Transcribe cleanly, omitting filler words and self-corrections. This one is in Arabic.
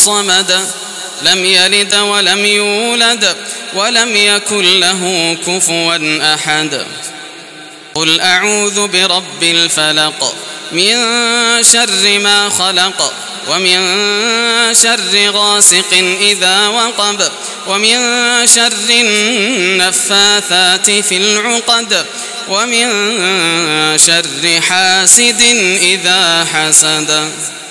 الصمد لم يلد ولم يولد ولم يكن له كفوا أحد قل أعوذ برب الفلق من شر ما خلق ومن شر غاسق إذا وقب ومن شر النفاثات في العقد ومن شر حاسد إذا حسد.